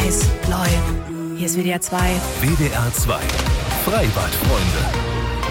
Weiß, neu. Hier ist WDR 2. WDR 2. Freibadfreunde.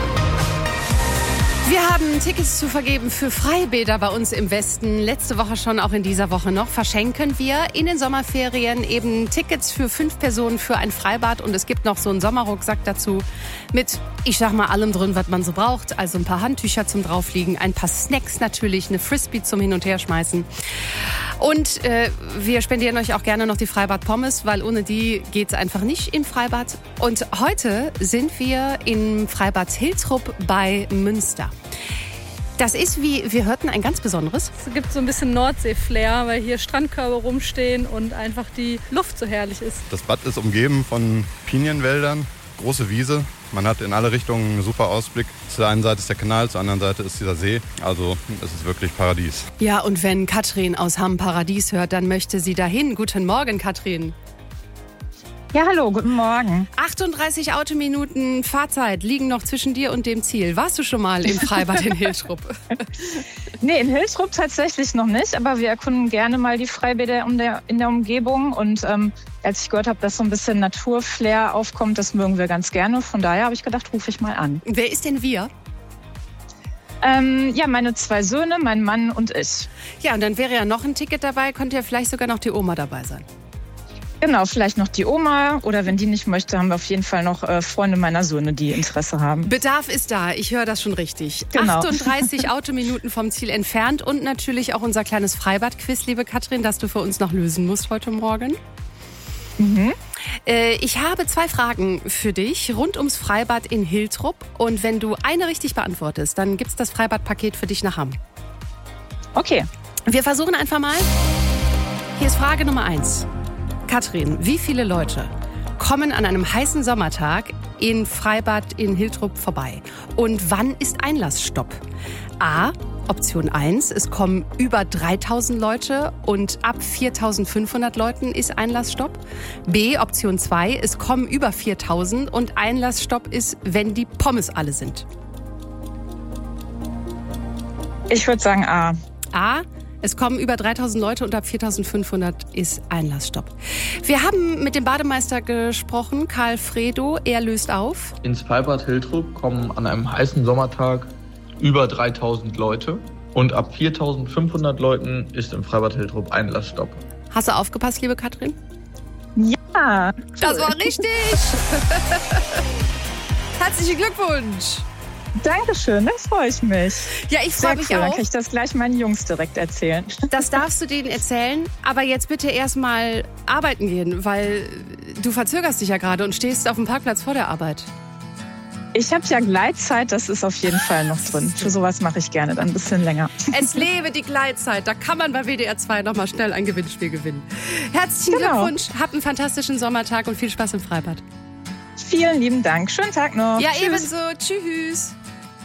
Wir haben Tickets zu vergeben für Freibäder bei uns im Westen. Letzte Woche schon, auch in dieser Woche noch. Verschenken wir in den Sommerferien eben Tickets für 5 Personen für ein Freibad. Und es gibt noch so einen Sommerrucksack dazu mit, ich sag mal, allem drin, was man so braucht. Also ein paar Handtücher zum Draufliegen, ein paar Snacks natürlich, eine Frisbee zum Hin- und Herschmeißen. Und wir spendieren euch auch gerne noch die Freibad-Pommes, weil ohne die geht's einfach nicht im Freibad. Und heute sind wir im Freibad Hiltrup bei Münster. Das ist, wie wir hörten, ein ganz besonderes. Es gibt so ein bisschen Nordsee-Flair, weil hier Strandkörbe rumstehen und einfach die Luft so herrlich ist. Das Bad ist umgeben von Pinienwäldern, große Wiese. Man hat in alle Richtungen einen super Ausblick. Zur einen Seite ist der Kanal, zur anderen Seite ist dieser See. Also es ist wirklich Paradies. Ja, und wenn Katrin aus Hamm Paradies hört, dann möchte sie dahin. Guten Morgen, Katrin. Ja, hallo, guten Morgen. 38 Autominuten Fahrzeit liegen noch zwischen dir und dem Ziel. Warst du schon mal im Freibad in Hiltrup? Nee, in Hiltrup tatsächlich noch nicht, aber wir erkunden gerne mal die Freibäder in der Umgebung. Und als ich gehört habe, dass so ein bisschen Naturflair aufkommt, das mögen wir ganz gerne. Von daher habe ich gedacht, rufe ich mal an. Wer ist denn wir? Ja, meine 2 Söhne, mein Mann und ich. Ja, und dann wäre ja noch ein Ticket dabei, könnte ja vielleicht sogar noch die Oma dabei sein. Genau, vielleicht noch die Oma oder wenn die nicht möchte, haben wir auf jeden Fall noch Freunde meiner Söhne, die Interesse haben. Bedarf ist da, ich höre das schon richtig. Genau. 38 Autominuten vom Ziel entfernt und natürlich auch unser kleines Freibad-Quiz, liebe Katrin, das du für uns noch lösen musst heute Morgen. Mhm. Ich habe 2 Fragen für dich rund ums Freibad in Hiltrup und wenn du eine richtig beantwortest, dann gibt's das Freibadpaket für dich nach Hamm. Okay. Wir versuchen einfach mal. Hier ist Frage Nummer 1. Katrin, wie viele Leute kommen an einem heißen Sommertag in Freibad in Hiltrup vorbei? Und wann ist Einlassstopp? A, Option 1, es kommen über 3000 Leute und ab 4500 Leuten ist Einlassstopp. B, Option 2, es kommen über 4000 und Einlassstopp ist, wenn die Pommes alle sind. Ich würde sagen A. A, es kommen über 3000 Leute und ab 4500 ist Einlassstopp. Wir haben mit dem Bademeister gesprochen, Karl Fredo, er löst auf. Ins Freibad Hiltrup kommen an einem heißen Sommertag über 3000 Leute und ab 4500 Leuten ist im Freibad Hiltrup Einlassstopp. Hast du aufgepasst, liebe Katrin? Ja. Das war richtig! Herzlichen Glückwunsch! Dankeschön, das freue ich mich. Ja, ich freue mich Dann auch. kann ich das gleich meinen Jungs direkt erzählen. Das darfst du denen erzählen, aber jetzt bitte erstmal arbeiten gehen, weil du verzögerst dich ja gerade und stehst auf dem Parkplatz vor der Arbeit. Ich habe ja Gleitzeit, das ist auf jeden Fall noch drin. Für sowas mache ich gerne dann ein bisschen länger. Es lebe die Gleitzeit, da kann man bei WDR 2 nochmal schnell ein Gewinnspiel gewinnen. Herzlichen Genau. Glückwunsch, habt einen fantastischen Sommertag und viel Spaß im Freibad. Vielen lieben Dank. Schönen Tag noch. Ja, Tschüss. ebenso. Tschüss.